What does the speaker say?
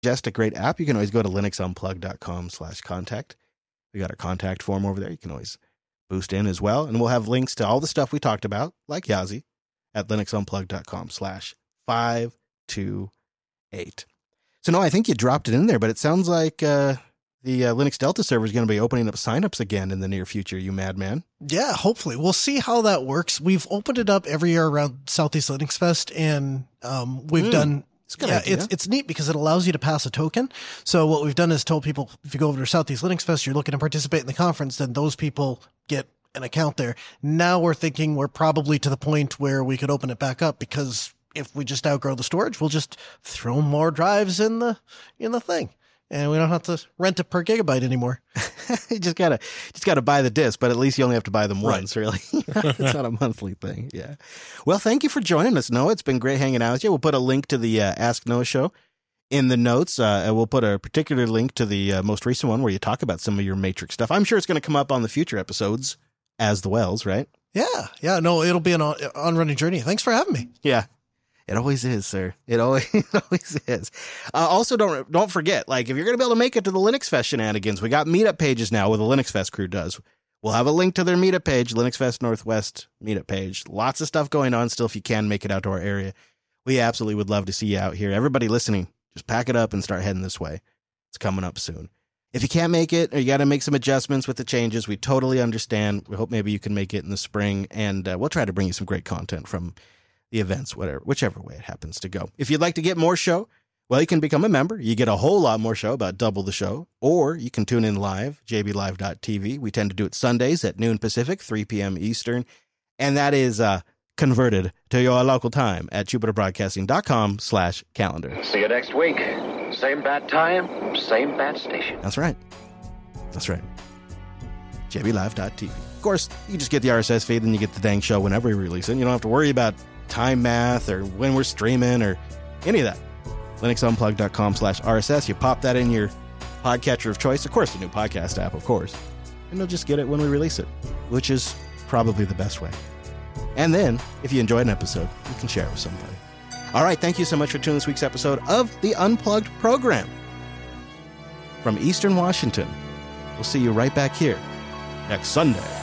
Majestic, great app. You can always go to linuxunplug.com/contact. We got a contact form over there. You can always boost in as well. And we'll have links to all the stuff we talked about, like Yazi, at linuxunplug.com/528. So, no, I think you dropped it in there, but it sounds like the Linux Delta server is going to be opening up signups again in the near future, you madman. Yeah, hopefully. We'll see how that works. We've opened it up every year around Southeast Linux Fest, and we've done... It's neat because it allows you to pass a token. So what we've done is told people, if you go over to Southeast Linux Fest, you're looking to participate in the conference, then those people get an account there. Now we're thinking we're probably to the point where we could open it back up, because if we just outgrow the storage, we'll just throw more drives in the thing. And we don't have to rent it per gigabyte anymore. You just gotta buy the disc, but at least you only have to buy them once, really. It's not a monthly thing. Yeah. Well, thank you for joining us, Noah. It's been great hanging out with you. We'll put a link to the Ask Noah show in the notes. And we'll put a particular link to the most recent one where you talk about some of your Matrix stuff. I'm sure it's going to come up on the future episodes as the Wells, right? Yeah. No, it'll be an on-running journey. Thanks for having me. Yeah. It always is, sir. It always is. Also, don't forget, like, if you're going to be able to make it to the Linux Fest shenanigans, we got meetup pages now where the Linux Fest crew does. We'll have a link to their meetup page, Linux Fest Northwest meetup page. Lots of stuff going on still if you can make it out to our area. We absolutely would love to see you out here. Everybody listening, just pack it up and start heading this way. It's coming up soon. If you can't make it or you got to make some adjustments with the changes, we totally understand. We hope maybe you can make it in the spring, and we'll try to bring you some great content from the events, whichever way it happens to go. If you'd like to get more show, well, you can become a member. You get a whole lot more show, about double the show, or you can tune in live, jblive.tv. We tend to do it Sundays at noon Pacific, 3 p.m. Eastern, and that is converted to your local time at jupiterbroadcasting.com/calendar. See you next week. Same bat time, same bat station. That's right. jblive.tv. Of course, you just get the RSS feed, and you get the dang show whenever we release it. You don't have to worry about time math or when we're streaming or any of that. linuxunplug.com/RSS. You pop that in your podcatcher of choice. Of course, the new podcast app, of course. And you'll just get it when we release it, which is probably the best way. And then, if you enjoyed an episode, you can share it with somebody. All right, thank you so much for tuning this week's episode of the Unplugged program. From Eastern Washington, we'll see you right back here next Sunday.